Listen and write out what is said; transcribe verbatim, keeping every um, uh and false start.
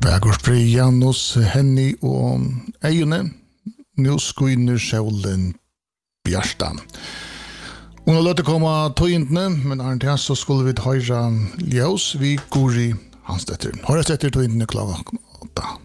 Vägårdsfri Janus, Henny och Ejone. Nu skiner solen bjärstan. Och nu låter komma tøyntene, men annars så skulle vi höra ljus vid Guri Hanstetter. Har jag sett er tøyntene klokka åtta.